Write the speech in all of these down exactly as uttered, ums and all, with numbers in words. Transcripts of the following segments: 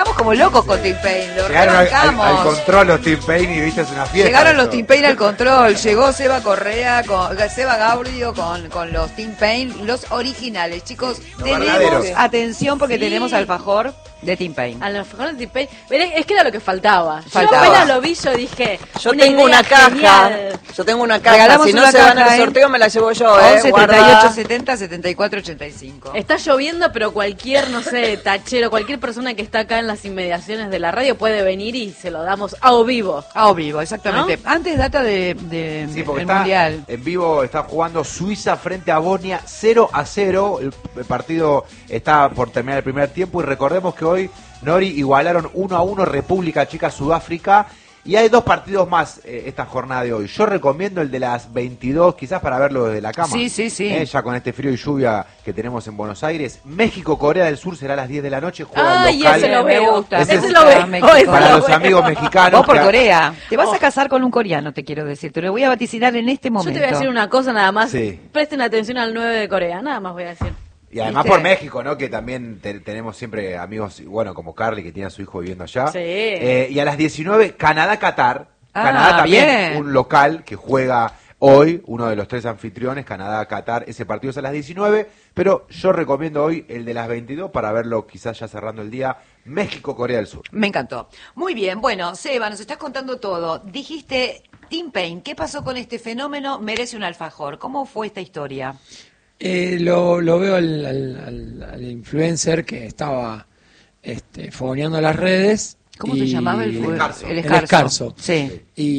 llegamos como locos con Tim Paine, lo Llegaron al, al, rebancamos. al control los Tim Paine y viste, es una fiesta. Llegaron eso. los Tim Paine al control, llegó Seba Correa, con, Seba Gaudio con, con los Tim Paine, los originales, chicos. Los Tenemos verdaderos. atención porque Sí. tenemos alfajor de Tim Paine. A lo mejor el Tim Paine. Pero es que era lo que faltaba. Faltaba. Yo apenas lo vi, yo dije. Yo una tengo idea una caja. genial. Yo tengo una caja. Regalamos Si no una se van caja, al ¿eh? sorteo, me la llevo yo, once eh. setenta y Guarda. ocho setenta setenta y cuatro ochenta y cinco. Está lloviendo, pero cualquier, no sé, tachero, cualquier persona que está acá en las inmediaciones de la radio puede venir y se lo damos a o vivo. A o vivo, exactamente. Antes data de, de Sí, porque el está mundial. en vivo, está jugando Suiza frente a Bosnia cero a cero. El, el partido está por terminar el primer tiempo y recordemos que hoy, Nori, igualaron uno a uno República Checa Sudáfrica. Y hay dos partidos más eh, esta jornada de hoy. Yo recomiendo el de las veintidós, quizás para verlo desde la cama. Sí, sí, sí. Eh, ya con este frío y lluvia que tenemos en Buenos Aires. México-Corea del Sur será a las diez de la noche. Juega Ay, local. ese lo Me veo. gusta, Ese Ese es- lo veo. México. Ese Para lo los veo. amigos mexicanos. Vos por que- Corea. Te vas Oh. a casar con un coreano, te quiero decir. Te lo voy a vaticinar en este Yo momento. te voy a decir una cosa nada más. Sí. Presten atención al nueve de Corea, nada más voy a decir. Y además ¿Viste? por México, ¿no? Que también te- tenemos siempre amigos, bueno, como Carly, que tiene a su hijo viviendo allá. Sí. Eh, y a las diecinueve, Canadá-Qatar. Ah, Canadá también, bien. un local que juega hoy, uno de los tres anfitriones, Canadá-Qatar. Ese partido es a las diecinueve, pero yo recomiendo hoy el de las veintidós para verlo quizás ya cerrando el día. México-Corea del Sur. Me encantó. Muy bien, bueno, Seba, nos estás contando todo. Dijiste, Tim Paine, ¿qué pasó con este fenómeno? Merece un alfajor. ¿Cómo fue esta historia? Eh, lo, lo veo al, al- al- al influencer que estaba este, fogoneando las redes. ¿Cómo y- se llamaba el, El fue- Escarzo. El El escarzo. Escarzo. Sí.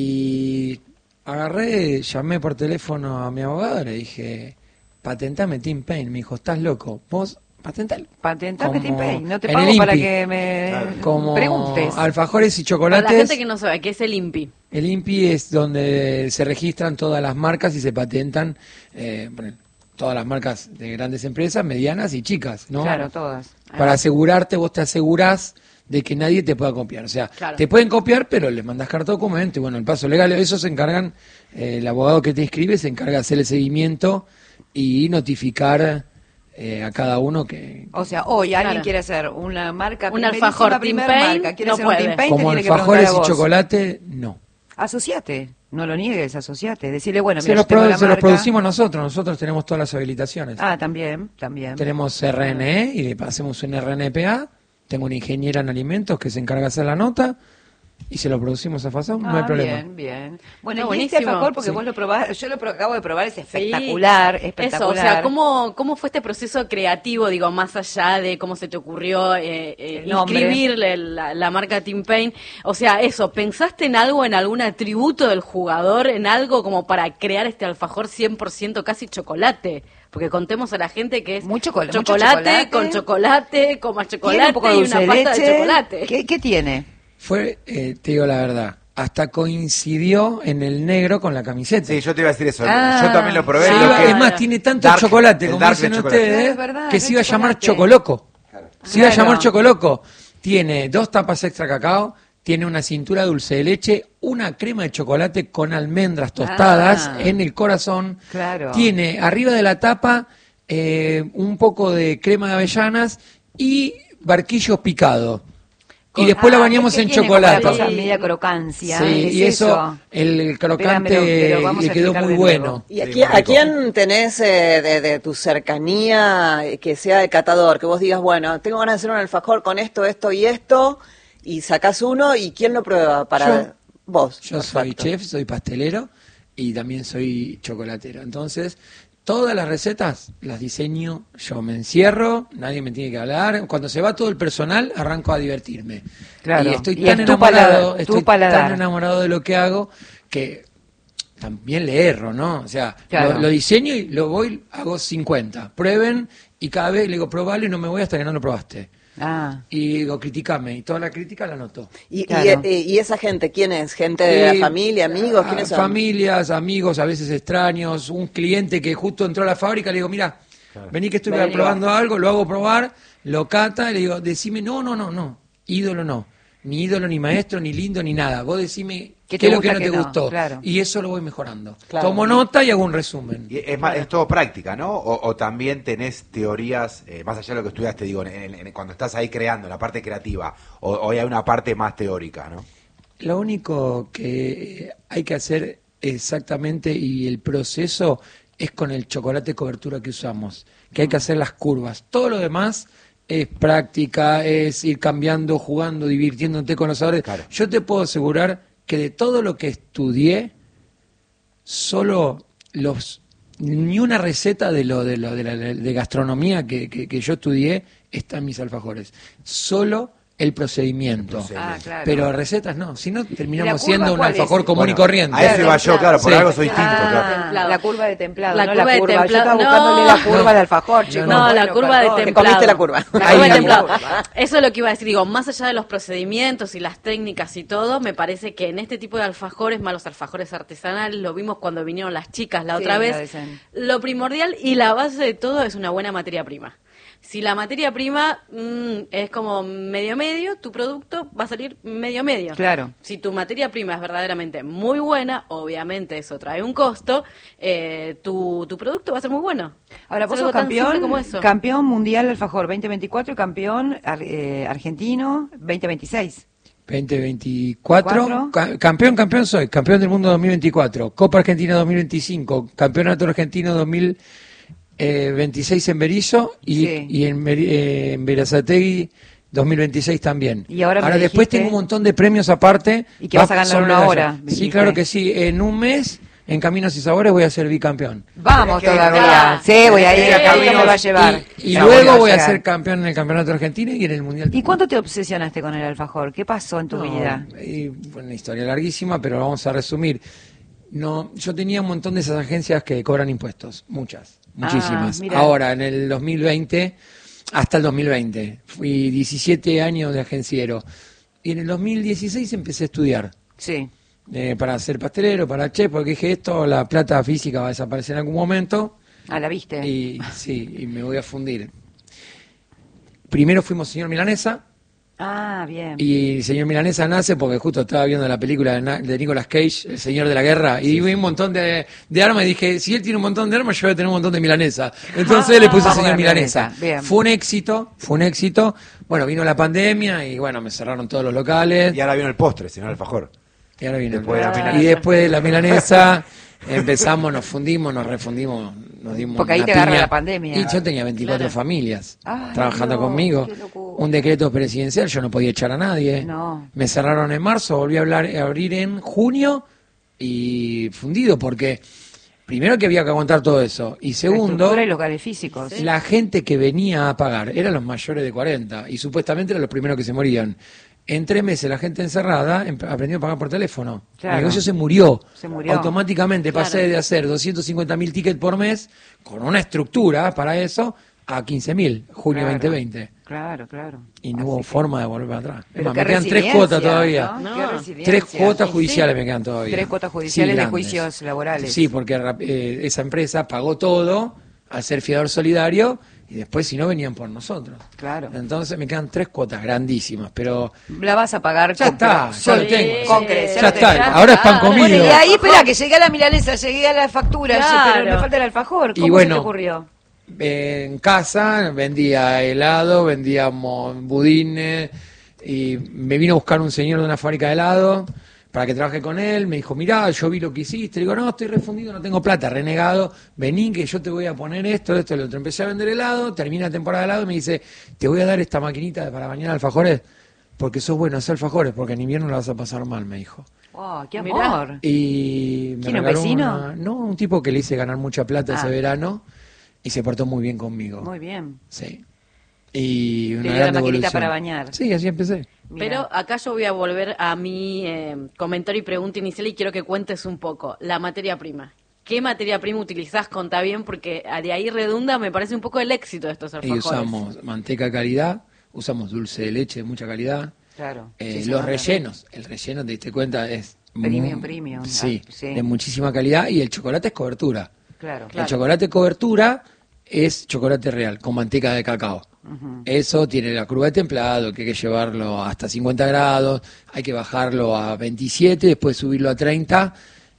Y agarré, llamé por teléfono a mi abogado, le dije, patentame Tim Paine. Me dijo, estás loco, vos patentalo. Patentame Como Tim Paine. No te en pago el para INPI. que me Como preguntes. alfajores y Para chocolates. la gente que no sabe, ¿qué es el INPI? El INPI es donde se registran todas las marcas y se patentan eh, bueno, todas las marcas de grandes empresas, medianas y chicas, ¿no? Claro, todas. Para asegurarte, vos te asegurás de que nadie te pueda copiar. O sea, Claro. te pueden copiar, pero les mandás carta documento y bueno, el paso legal, eso se encargan, eh, el abogado que te inscribe se encarga de hacer el seguimiento y notificar eh, a cada uno que... O sea, hoy alguien Claro. quiere hacer una marca, Un primerísima alfajor Tim primer Paine, marca, quiere no hacer un puede. Tim Paine, te Como tiene que preguntar alfajores a y vos. chocolate, no. Asociate, no lo niegues, asociate. Decirle, bueno, Se mira, los, yo tengo produ- la se los marca. producimos nosotros, nosotros tenemos todas las habilitaciones. Ah, también, también. Tenemos R N E y le hacemos un R N P A. Tengo una ingeniera en alimentos que se encarga de hacer la nota y se lo producimos a Fazón, no hay Ah, problema. bien, bien. Bueno, No, y este buenísimo. alfajor, porque Sí. vos lo probás, yo lo pro- acabo de probar, es Sí. espectacular, Eso, espectacular. o sea, ¿cómo, ¿cómo fue este proceso creativo, digo, más allá de cómo se te ocurrió eh, eh, El nombre. inscribirle la, la marca Tim Paine? O sea, eso, ¿pensaste en algo, en algún atributo del jugador, en algo como para crear este alfajor cien por ciento casi chocolate? Porque contemos a la gente que es Muy chocola- mucho chocolate, chocolate. con chocolate, con más ¿Tiene chocolate un poco de y dulce una de pasta leche? de chocolate. ¿Qué, qué tiene? Fue, eh, te digo la verdad, hasta coincidió en el negro con la camiseta. Sí, yo te iba a decir eso. Ah, yo también lo probé. Se sí, lo iba- que- es más, tiene tanto Dark- chocolate, el como dark dicen de chocolate. ustedes, Es verdad, que es se iba a llamar chocolate. Chocoloco. Se iba a Claro. llamar Chocoloco. Tiene dos tapas extra cacao, tiene una cintura dulce de leche, una crema de chocolate con almendras tostadas Ah. en el corazón. Claro. Tiene arriba de la tapa eh, un poco de crema de avellanas y barquillo picado. Y después la Ah, bañamos es que en tiene como chocolate. una cosa Sí. media crocancia. Sí, es y eso, el crocante Espéramelo, pero vamos le a quedó explicar muy de bueno. nuevo. ¿Y Sí, a muy quién, a rico. quién tenés eh, de, de tu cercanía eh, que sea el catador? Que vos digas, bueno, tengo ganas de hacer un alfajor con esto, esto y esto, y sacás uno, ¿y quién lo prueba para Yo. vos? Yo soy Perfecto. chef, soy pastelero y también soy chocolatero. Entonces, todas las recetas las diseño yo. Me encierro, nadie me tiene que hablar. Cuando se va todo el personal, arranco a divertirme. Claro. Y estoy Y tan es tu enamorado, paladar, tu estoy paladar. tan enamorado de lo que hago que también le erro, ¿no? O sea, Claro. lo, lo diseño y lo voy, hago cincuenta. Prueben y cada vez le digo, probalo y no me voy hasta que no lo probaste. Ah, Y digo, criticame. Y toda la crítica la noto. ¿Y, y- Claro. y- y esa gente quién es? ¿Gente de Eh, la familia, amigos? a- ¿Quiénes son? Familias, amigos, a veces extraños, un cliente que justo entró a la fábrica, le digo, mira, vení que estoy Vení, probando algo, lo hago probar, lo cata, y le digo, decime, no, no, no, no, ídolo no, ni ídolo, ni maestro, ni lindo, ni nada, vos decime ¿Qué ¿Qué te es lo que gusta, no te qué no? gustó? Claro. Y eso lo voy mejorando. Claro. Tomo nota y hago un resumen. Y es, más, es todo práctica, ¿no? O, o también tenés teorías, eh, más allá de lo que estudiaste, digo, en- en- cuando estás ahí creando, en la parte creativa, o, o hay una parte más teórica, ¿no? Lo único que hay que hacer exactamente y el proceso es con el chocolate cobertura que usamos, que hay que hacer las curvas. Todo lo demás es práctica, es ir cambiando, jugando, divirtiéndote con los sabores. Claro. Yo te puedo asegurar que de todo lo que estudié, solo los ni una receta de lo de lo de, la, de gastronomía que, que, que yo estudié está en mis alfajores. Solo el procedimiento. El procedimiento. Ah, claro. Pero recetas no, si no ¿Y la terminamos curva siendo un cuál es? alfajor común Bueno, y corriente. A eso iba yo, claro, por Sí. algo soy distinto, Ah, claro. Templado. la curva de templado, La no curva la de curva. Yo templado, estaba no. buscándole la curva No. de alfajor, chicos. No, la Bueno, curva de perdón. Te templado. comiste la curva. La Ahí. curva de templado. Eso es lo que iba a decir. Digo, más allá de los procedimientos y las técnicas y todo, me parece que en este tipo de alfajores, más los alfajores artesanales, lo vimos cuando vinieron las chicas la Sí, otra lo vez. dicen. Lo primordial y la base de todo es una buena materia prima. Si la materia prima mm, es como medio medio, tu producto va a salir medio medio. Claro. Si tu materia prima es verdaderamente muy buena, obviamente eso trae un costo, eh, tu, tu producto va a ser muy bueno. Ahora, Es vos algo sos tan simple campeón, como eso. campeón mundial alfajor veinte veinticuatro y campeón ar- eh, argentino veinte veintiséis. veinte veinticuatro, Cuatro. ca- campeón, campeón soy, campeón del mundo dos mil veinticuatro, Copa Argentina dos mil veinticinco, Campeonato Argentino dos mil veintiséis en Berizo y, Sí. y en, Beri- eh, en Berazategui dos mil veintiséis también. Y ahora me después dijiste- tengo un montón de premios aparte. Y que vas a ganar son uno medallas. ahora, Sí, dijiste. claro que sí. En un mes, en Caminos y Sabores, voy a ser bicampeón. Vamos Tenés que ir todavía. acá. Sí, voy a ir, Tenés que ir acá a me va a llevar. Y, y Ya luego voy a voy a llegar. ser campeón en el Campeonato Argentino y en el Mundial. ¿Y cuánto te obsesionaste con el alfajor? ¿Qué pasó en tu No, vida? y, bueno, una historia larguísima, pero vamos a resumir. No, yo tenía un montón de esas agencias que cobran impuestos, muchas, muchísimas. mira. Ahora, en el dos mil veinte, hasta el dos mil veinte, fui diecisiete años de agenciero. Y en el dos mil dieciséis empecé a estudiar Sí. eh, para ser pastelero, para chef, porque dije esto, la plata física va a desaparecer en algún momento. Ah, ¿la viste? Y sí, y me voy a fundir. Primero fuimos señor Milanesa. Ah, bien. Y Señor Milanesa nace porque justo estaba viendo la película de, Na- de Nicolas Cage, El Señor de la Guerra, y vi un montón de, de armas y dije, si él tiene un montón de armas, yo voy a tener un montón de milanesa. Entonces Ah, le puse vamos Señor a la Milanesa. milanesa, bien. Fue un éxito, fue un éxito. Bueno, vino la pandemia y bueno, me cerraron todos los locales. Y ahora vino el postre, señor alfajor. Y ahora viene Después de la y milanesa. después de la milanesa empezamos, nos fundimos, nos refundimos, nos dimos Porque ahí una te agarra piña. la pandemia. Y yo tenía veinticuatro Claro. familias Ay, trabajando Dios, conmigo. qué locura. Un decreto presidencial, yo no podía echar a nadie. No. Me cerraron en marzo, volví a, hablar, a abrir en junio y fundido porque primero que había que aguantar todo eso y segundo, Estructura y locales físicos. la gente que venía a pagar eran los mayores de cuarenta y supuestamente eran los primeros que se morían. En tres meses la gente encerrada em- aprendió a pagar por teléfono. Claro. El negocio se murió. Se murió. Automáticamente pasé Claro. de hacer doscientos cincuenta mil tickets por mes con una estructura para eso a quince mil, junio Claro. veinte veinte. Claro, claro. Y no Así hubo que- forma de volver atrás. Es Pero más, qué me quedan tres resiliencia, cuotas todavía. ¿no? No. Qué Tres resiliencia. cuotas Sí, judiciales sí. me quedan todavía. Tres cuotas judiciales de grandes. juicios laborales. Sí, porque eh, esa empresa pagó todo al ser fiador solidario y después si no venían por nosotros. Claro. Entonces me quedan tres cuotas grandísimas, pero La vas a pagar. ya con- está, ya sol- lo tengo. con creces, Ya lo está, tenés. ahora es pan Bueno, comido. Bueno, y de ahí, espera, que llegué a la milanesa, llegué a la factura, Claro. pero me falta el alfajor. Y ¿Cómo bueno, se te ocurrió? En casa vendía helado, vendíamos budines y me vino a buscar un señor de una fábrica de helado para que trabaje con él. Me dijo, mirá, yo vi lo que hiciste. Le digo, no, estoy refundido, no tengo plata, renegado. Vení que yo te voy a poner esto, esto, lo otro. Empecé a vender helado, termina la temporada de helado y me dice, te voy a dar esta maquinita para mañana alfajores porque sos bueno hacer alfajores, porque en invierno la vas a pasar mal, me dijo. Oh, qué Mirá. amor. Y me ¿Quién, un regaló vecino? una- no, un tipo que le hice ganar mucha plata Ah. ese verano y se portó muy bien conmigo. Muy bien. Sí. Y una dio la gran maquinita evolución. para bañar. Sí, así empecé. Mira. Pero acá yo voy a volver a mi eh, comentario y pregunta inicial y quiero que cuentes un poco la materia prima. ¿Qué materia prima utilizás? Contá bien porque de ahí redunda, me parece un poco el éxito de estos Y alfajores. usamos manteca de calidad, usamos dulce de leche de mucha calidad. Claro. Eh, Sí, se los nota. rellenos, el relleno, te diste cuenta, es Premium, mu- premium, Sí, ah, sí. de muchísima calidad y el chocolate es cobertura. Claro. El chocolate cobertura es chocolate real, con manteca de cacao. Uh-huh. Eso tiene la curva de templado, que hay que llevarlo hasta cincuenta grados, hay que bajarlo a veintisiete, después subirlo a treinta.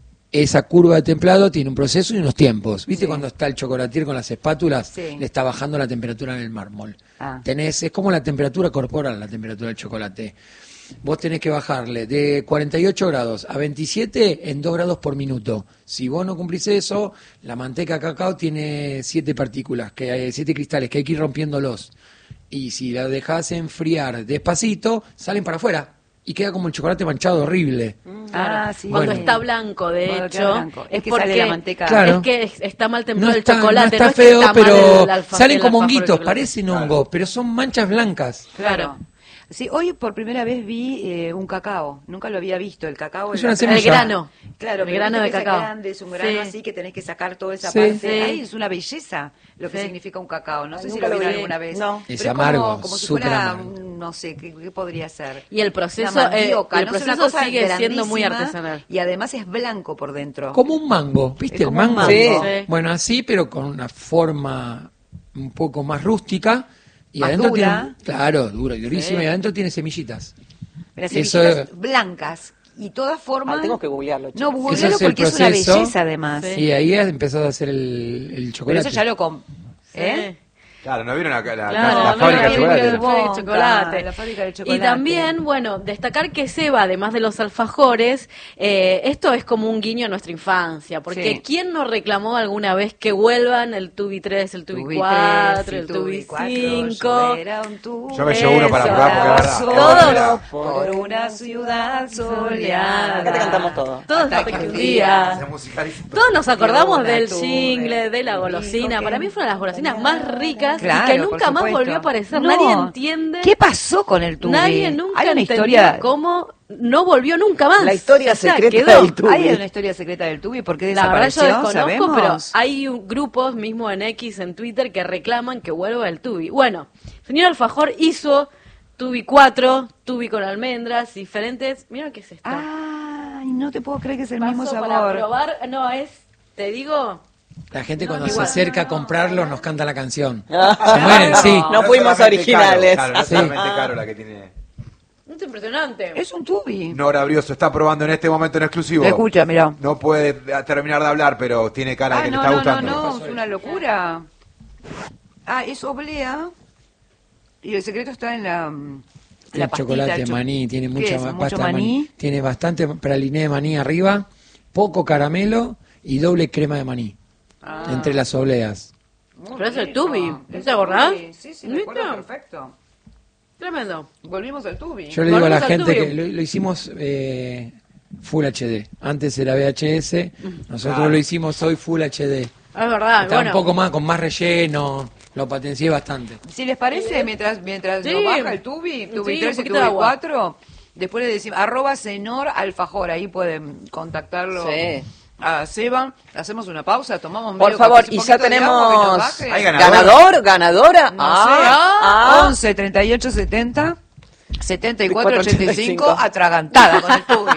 Esa curva de templado tiene un proceso y unos tiempos. ¿Viste sí. cuando está el chocolatier con las espátulas? Sí. Le está bajando la temperatura en el mármol. Ah. Tenés, es como la temperatura corporal, la temperatura del chocolate. Vos tenés que bajarle de cuarenta y ocho grados a veintisiete en dos grados por minuto. Si vos no cumplís eso, la manteca de cacao tiene siete partículas, que hay siete cristales, que hay que ir rompiéndolos. Y si la dejás enfriar despacito, salen para afuera. Y queda como el chocolate manchado horrible. Ah, sí. Cuando bueno. está blanco, de Cuando hecho, blanco. Es, es que porque sale la manteca. Claro. Es que está mal templado no el está, chocolate. No está no feo, es que está pero el alfa, salen el como alfajor honguitos, de parecen claro. hongos, pero son manchas blancas. Claro. Sí, hoy por primera vez vi eh, un cacao. Nunca lo había visto. El cacao es el una el grano. Claro, el grano de cacao. Es grande, es un grano sí. así que tenés que sacar toda esa sí. parte. Sí. Ahí es una belleza lo que sí. significa un cacao. No Ay, sé si nunca lo lo vieron vi. alguna vez. No. Es Pero amargo, como, como si súper fuera, amargo. no sé, ¿qué, qué podría ser? Y el proceso, Una mandioca, eh, el no sé, una proceso cosa sigue siendo muy grandísima, artesanal. Y además es blanco por dentro. Como un mango, ¿viste Es el como un mango? mango. Sí. Sí. Bueno, así, pero con una forma un poco más rústica. Y Más adentro dura. tiene, claro, duro y durísimo, Sí. y adentro tiene semillitas. Las Eso semillitas es- blancas. Y todas forman... Ah, tengo que googlearlo, No, chicos. googlealo Eso es el porque es una proceso. belleza además. Sí. Y ahí has empezado a hacer el, el Pero chocolate. eso ya lo... Com ¿Eh? Sí. Claro, ¿no vieron acá la, Claro, la no, fábrica no, de no, chocolate? no, no, no, chocolate. La fábrica de chocolate. Y también, bueno, destacar que Seba, además de los alfajores, eh, esto es como un guiño a nuestra infancia, porque Sí. ¿quién nos reclamó alguna vez que vuelvan el Tubi tres, el Tubi cuatro, el Tubi cinco? Yo me llevo uno para Eso. probar porque es verdad. Todo. Es verdad. Por una ciudad soleada. Acá te cantamos todo. Todos Hasta hasta que que un un día- día... Se musicaliza. Todos nos acordamos Una del torre. jingle, de la golosina. Para mí fue una de las golosinas más ricas Claro, y que por nunca más supuesto. volvió a aparecer. No. Nadie entiende. ¿Qué pasó con el Tubi? Nadie nunca Hay una entendió historia... cómo no volvió nunca más. La historia O sea, secreta quedó. del Tubi. Hay una historia secreta del Tubi, ¿por qué La verdad yo desapareció? desconozco, ¿Sabemos? pero hay un- grupos mismo en X, en Twitter, que reclaman que vuelva el Tubi. Bueno, señor Alfajor hizo Tubi cuatro, Tubi con almendras, diferentes... Mira qué es esto. Ay, no te puedo creer que es el Paso mismo para sabor. probar, no, es, te digo... La gente No, cuando igual. se acerca a comprarlo nos canta la canción. Ah. Se mueren, sí. No fuimos solamente originales. Caro, claro, no es Sí. solamente Caro la que tiene. Es impresionante. Es un Tubi. Nora Brioso está probando en este momento en exclusivo. Escucha, mira. No puede terminar de hablar, pero tiene cara de Ah, que no, le está no, gustando. no, no, es una locura. Ah, es oblea. Y el secreto está en la... Tiene la pastita, chocolate, el cho- maní, tiene ¿Qué mucha es? ma- ¿Mucho pasta de maní. maní? Tiene bastante praliné de maní arriba, poco caramelo y doble crema de maní Ah. entre las obleas. Muy Pero es el rico. Tubi, Es ¿te el acordás? Tubi. Sí, sí, me acuerdo ¿Viste? perfecto. Tremendo. Volvimos al Tubi. Yo le digo a la Volvemos al gente Tubi. que lo, lo hicimos eh, Full H D. Antes era V H S, nosotros Claro. lo hicimos hoy Full H D. Es verdad, Está bueno. un poco más, con más relleno, lo potencié bastante. Si les parece, mientras mientras Sí. nos baja el Tubi, Tubi Sí, tres un y poquito Tubi de agua. cuatro, después le decimos, arroba Senor Alfajor, ahí pueden contactarlo Sí. a Seba. Hacemos una pausa, tomamos Por medio favor, café, y un ya poquito de agua que nos tenemos baje. Hay ganador. ganador, ganadora. No ah, sé, ah. once, treinta y ocho, setenta, setenta y cuatro, ochenta y cinco, ochenta y cinco. atragantada con el Tubi.